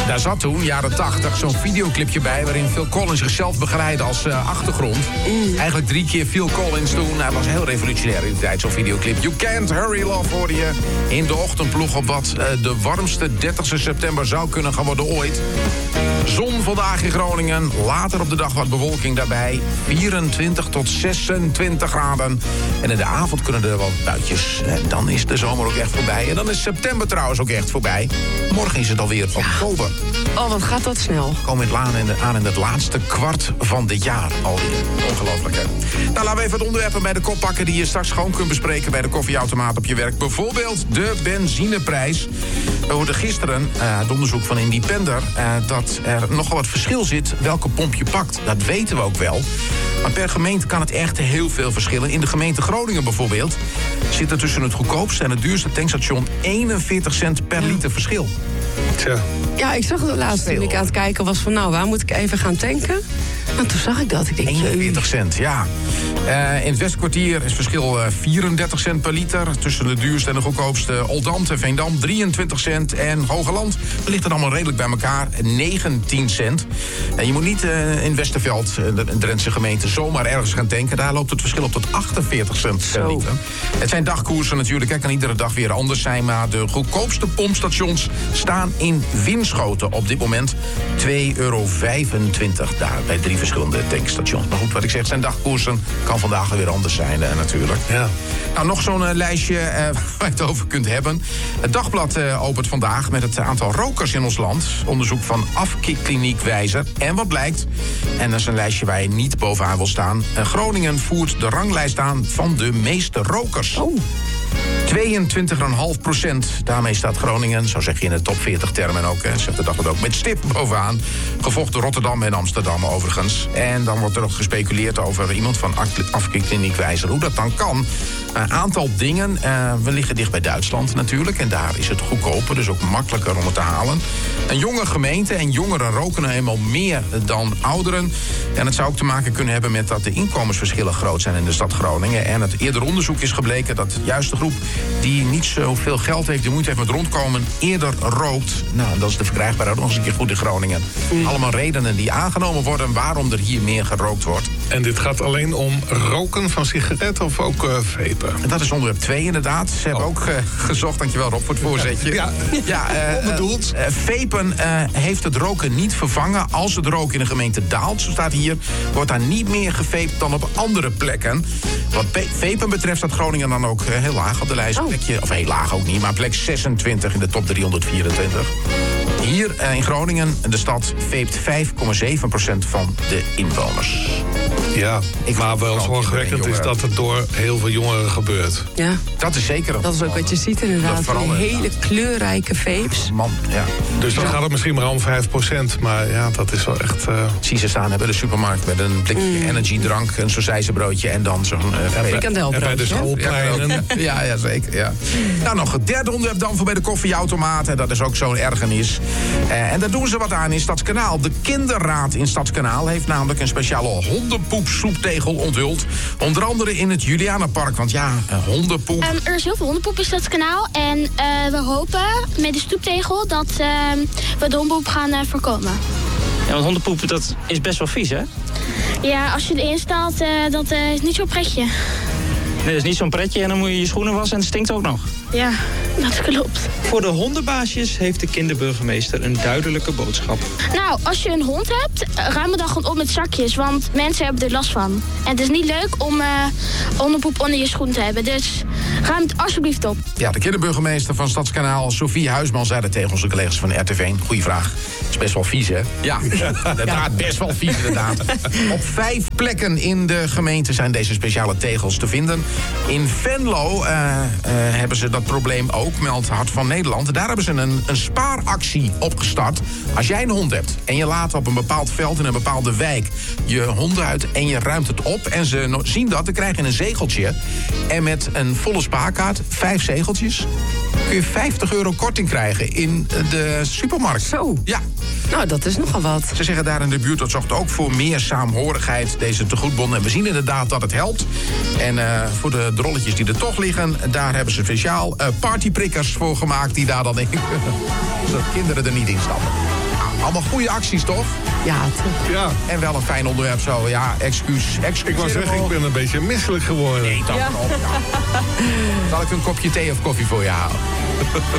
Daar zat toen, jaren 80, zo'n videoclipje bij waarin Phil Collins zichzelf begeleidde als achtergrond. Eigenlijk 3 keer Phil Collins toen. Hij was heel revolutionair in de tijd, zo'n videoclip. You Can't Hurry Love hoorde je in de ochtendploeg op wat de warmste 30 september zou kunnen gaan worden ooit. Zon vandaag in Groningen. Later op de dag wat bewolking daarbij. 24 tot 26 graden. En in de avond kunnen er wat buitjes. En dan is de zomer ook echt voorbij. En dan is september trouwens ook echt voorbij. Morgen is het alweer oktober. Oh, wat gaat dat snel. We komen aan in het laatste kwart van dit jaar alweer. Ongelooflijk, hè? Nou, laten we even het onderwerpen bij de kop pakken die je straks gewoon kunt bespreken bij de koffieautomaat op je werk. Bijvoorbeeld de benzineprijs. We hoorden gisteren, het onderzoek van Independer, dat er nogal wat verschil zit welke pomp je pakt. Dat weten we ook wel. Maar per gemeente kan het echt heel veel verschillen. In de gemeente Groningen bijvoorbeeld zit er tussen het goedkoopste en het duurste tankstation 41 cent per liter verschil. Tja. Ja, ik zag het laatst toen ik aan het kijken was van waar moet ik even gaan tanken? Nou, toen zag ik dat. Ik denk, 41 cent, ja. In het Westkwartier is het verschil 34 cent per liter. Tussen de duurste en de goedkoopste Oldambt en Veendam 23 cent. En Hogeland ligt er allemaal redelijk bij elkaar 19 cent. Je moet niet in Westerveld, de Drentse gemeente, zomaar ergens gaan tanken. Daar loopt het verschil op tot 48 cent per liter. Het zijn dagkoersen natuurlijk. Het kan iedere dag weer anders zijn. Maar de goedkoopste pompstations staan in Winschoten. Op dit moment €2,25 daar bij 3 verschillende tankstations. Maar goed, wat ik zeg, zijn dagkoersen. Kan vandaag weer anders zijn natuurlijk. Ja. Nou, nog zo'n lijstje waar je het over kunt hebben. Het Dagblad opent vandaag met het aantal rokers in ons land. Onderzoek van Afkikkliniek Wijzer. En wat blijkt, en dat is een lijstje waar je niet bovenaan wil staan. Groningen voert de ranglijst aan van de meeste rokers. 22,5%. Daarmee staat Groningen, zo zeg je in de top 40 termen ook, zegt de Dagblad ook, met stip bovenaan. Gevolgd door Rotterdam en Amsterdam overigens. En dan wordt er ook gespeculeerd over iemand van Afkikkliniek Wijzer. Hoe dat dan kan. Een aantal dingen. We liggen dicht bij Duitsland natuurlijk. En daar is het goedkoper, dus ook makkelijker om het te halen. Een jonge gemeente en jongeren roken nou eenmaal meer dan ouderen. En het zou ook te maken kunnen hebben met dat de inkomensverschillen groot zijn in de stad Groningen. En het eerder onderzoek is gebleken dat juist de groep die niet zoveel geld heeft, die moeite heeft met rondkomen, eerder rookt. Nou, dat is de verkrijgbaarheid nog eens een keer goed in Groningen. Allemaal redenen die aangenomen worden waarom er hier meer gerookt wordt. En dit gaat alleen om roken van sigaretten of ook vapen? En dat is onderwerp 2 inderdaad. Ze hebben ook gezocht, dankjewel Rob voor het voorzetje. Onbedoeld. Vapen heeft het roken niet vervangen als het roken in de gemeente daalt. Zo staat hier, wordt daar niet meer gevaped dan op andere plekken. Wat vapen betreft staat Groningen dan ook heel laag op de lijst. Plekje, of heel laag ook niet, maar plek 26 in de top 324. Hier in Groningen, de stad, vapet 5,7% van de inwoners. Ja, maar wel zorgwekkend is dat het door heel veel jongeren gebeurt. Ja. Dat is zeker. Dat is ook wat je ziet inderdaad. Die hele kleurrijke vapes. Man, ja. Dus dan gaat het misschien maar om 5%. Maar ja, dat is wel echt... Zie ze staan bij de supermarkt met een blikje energiedrank, een sausijzenbroodje en dan zo'n... frikandelbroodje. En bij de schoolpleinen. Ja, zeker. Ja. Nou, nog het derde onderwerp dan voor bij de koffieautomaat. En dat is ook zo'n ergernis. En daar doen ze wat aan in Stadskanaal. De kinderraad in Stadskanaal heeft namelijk een speciale hondenpoepsoeptegel onthuld. Onder andere in het Julianapark. Want ja, hondenpoep. Er is heel veel hondenpoep in Stadskanaal. En we hopen met de stoeptegel dat we de hondenpoep gaan voorkomen. Ja, want hondenpoep, dat is best wel vies, hè? Ja, als je erin staat, dat is niet zo'n pretje. Nee, dat is niet zo'n pretje en dan moet je je schoenen wassen en het stinkt ook nog. Ja, dat klopt. Voor de hondenbaasjes heeft de kinderburgemeester een duidelijke boodschap. Nou, als je een hond hebt, ruim het dan gewoon op met zakjes. Want mensen hebben er last van. En het is niet leuk om hondenpoep onder je schoen te hebben. Dus ruim het alsjeblieft op. Ja, de kinderburgemeester van Stadskanaal, Sophie Huisman, zei dat tegen onze collega's van RTV. Goeie vraag. Is best wel vies, hè? Ja, inderdaad, best wel vies, inderdaad. Op 5 plekken in de gemeente zijn deze speciale tegels te vinden. In Venlo hebben ze dat probleem ook, meldt Hart van Nederland. Daar hebben ze een spaaractie opgestart. Als jij een hond hebt en je laat op een bepaald veld in een bepaalde wijk je honden uit en je ruimt het op en ze zien dat, dan krijg je een zegeltje. En met een volle spaarkaart, 5 zegeltjes, kun je €50 korting krijgen in de supermarkt. Zo. Ja. Nou, dat is nogal wat. Ze zeggen daar in de buurt, dat zorgt ook voor meer saamhorigheid, deze tegoedbon. En we zien inderdaad dat het helpt. En voor de rolletjes die er toch liggen, daar hebben ze speciaal partyprikkers voor gemaakt die daar dan in kunnen. Zodat kinderen er niet in stappen. Allemaal goede acties, toch? Ja, toch. Ja. En wel een fijn onderwerp zo. Ja, excuus. Ik wou zeggen, ik ben een beetje misselijk geworden. Nee, dan op. Zal ik een kopje thee of koffie voor je halen?